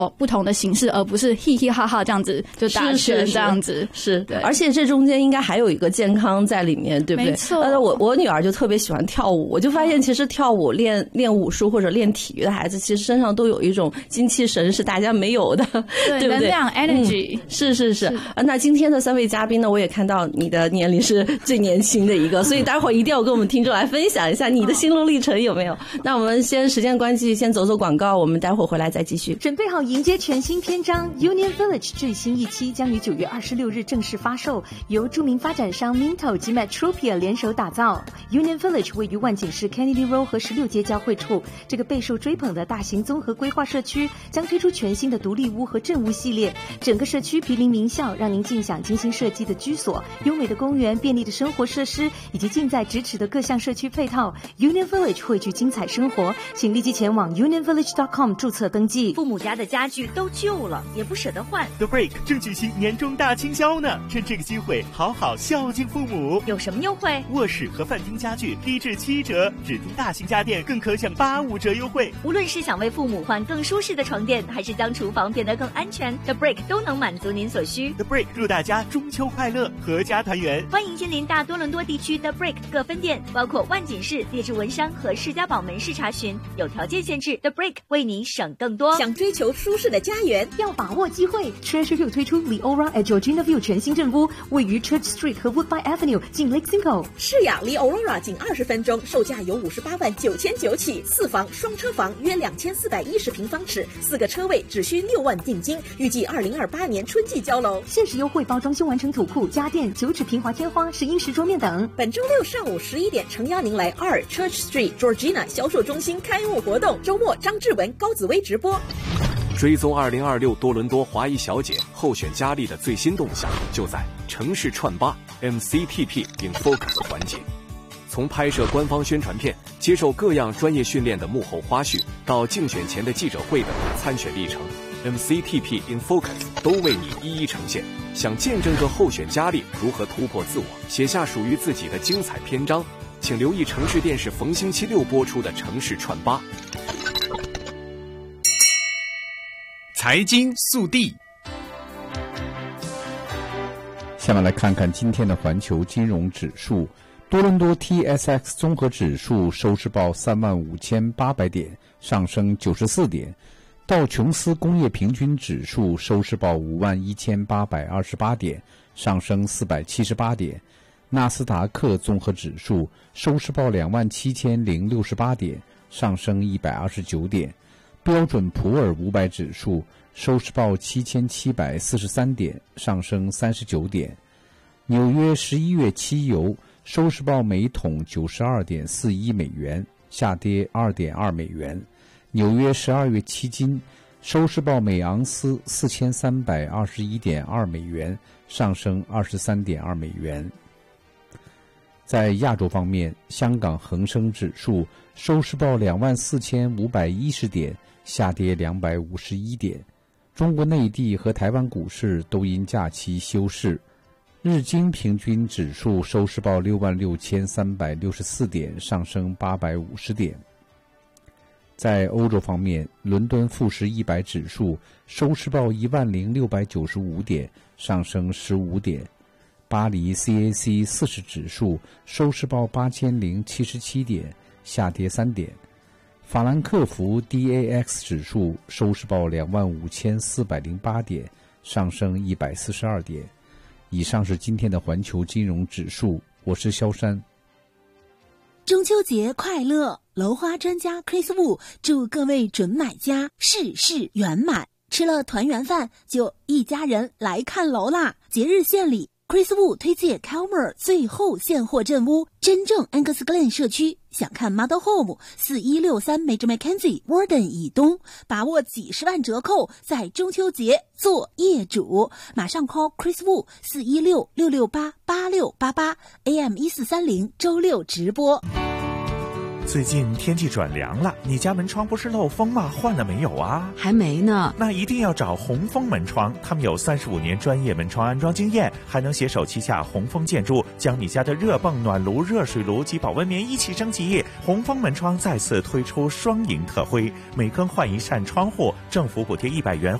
不同的形式，而不是嘻嘻哈哈这样子就打拳这样子。 是，而且这中间应该还有一个健康在里面，对不对？ 没错。 我女儿就特别喜欢跳舞，我就发现其实跳舞练武术或者练体育的孩子，其实身上都有一种精气神是大家没有的，对不对？ 能量 energy。 是。那今天的3位嘉宾呢，我也看到你的年龄是最年轻的一个，所以待会儿一定要跟我们听众来分享一下你的心路历程有没有？那我们先时间关系，先走广告，我们待会儿回来再继续。 准备好迎接全新篇章 ，Union Village 最新一期将于9月26日正式发售，由著名发展商 Minto 及 Metropia 联手打造。Union Village 位于万景市 Kennedy Road 和16街交汇处，这个备受追捧的大型综合规划社区将推出全新的独立屋和镇屋系列，整个社区毗邻名校，让您尽享精心设计的居所、优美的公园、便利的生活设施以及近在咫尺的各项社区配套。Union Village 汇聚精彩生活，请立即前往 unionvillage.com 注册登记。 父母家的家具都旧了，也不舍得换。 The Break 正举行年终大清销呢，趁这个机会好好孝敬父母。 有什么优惠？ 卧室和饭厅家具低至7折，指定大型家电更可享85折优惠。 无论是想为父母换更舒适的床垫，还是将厨房变得更安全， The Break 都能满足您所需。 The Break 祝大家中秋快乐，阖家团圆。 欢迎亲临大多伦多地区 The Break 各分店，包括万锦市、列治文山和士嘉堡门市查询。有条件限制， The Break 为你省更多。 想追求舒适的家园， 要把握机会。Treasure Hill 推出 The Aura at Georgina View 全新镇屋，位于 Church Street 和 Woodbine Avenue， 近 Lake Simcoe。 是呀，离 Aurora 仅20分钟，售价由58万9,900起，4房双车房约2410平方尺，4个车位只需6万定金，预计2028年春季交楼。 限时优惠，包装修完成土库、家电、9指平滑天花、石英石桌面等。 本周6上午11点，诚邀您来2 Church Street Georgina 销售中心开幕活动，周末张志文、高紫薇直播。 追踪2026多伦多华裔小姐候选佳丽的最新动向，就在城市串吧 MCTP in Focus 环节。从拍摄官方宣传片、接受各样专业训练的幕后花絮，到竞选前的记者会等参选历程， MCTP in Focus 都为你一一呈现。想见证个候选佳丽如何突破自我，写下属于自己的精彩篇章，请留意城市电视逢星期6播出的城市串吧。 财经速递， 下面来看看今天的环球金融指数。多伦多 TSX 综合指数收市报35,800点，上升94点。道琼斯工业平均指数收市报51,828点，上升478点。纳斯达克综合指数收市报27,068点，上升129点。标准普尔500指数收市报7,743点，上升39点。纽约11月期油收市报每桶 92.41 美元，下跌 2.2 美元。纽约12月期金收市报每盎司 4,321.2 美元，上升 23.2 美元。在亚洲方面，香港恒生指数收市报24,510点，下跌251点。中国内地和台湾股市都因假期休市。日经平均指数收市报66,364点，上升850点。在欧洲方面，伦敦富时100指数收市报10,695点，上升15点。巴黎 CAC 40指数收市报8,077点，下跌3点。法兰克福 DAX 指数收市报25,408点，上升142点。以上是今天的环球金融指数，我是萧山。 中秋节快乐！楼花专家 Chris Wu 祝各位准买家事事圆满，吃了团圆饭就一家人来看楼啦！节日献礼，Chris Wu 推荐 Calmer 最后现货镇屋，真正 Angus Glen 社区。想看 Model Home 4163 Major Mackenzie Warden 以东，把握几十万折扣，在中秋节做业主。马上 call Chris Wu 416-668-8688 AM 1430，周6直播。 最近天气转凉了，你家门窗不是漏风吗？换了没有啊？ 还没呢。 那一定要找红枫门窗，他们有35年专业门窗安装经验，还能携手旗下红枫建筑，将你家的热泵、暖炉、热水炉及保温棉一起升级。红枫门窗再次推出双赢特惠，每更换一扇窗户，政府补贴100元